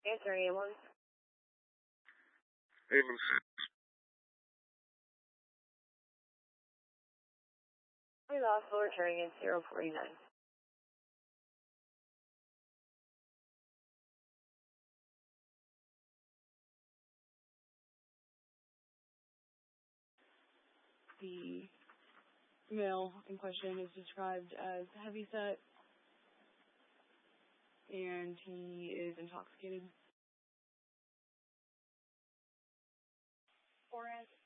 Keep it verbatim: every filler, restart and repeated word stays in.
Answer ambulance. Ambulance. We lost full returning in zero forty-nine. The male in question is described as heavyset, and he is intoxicated. Four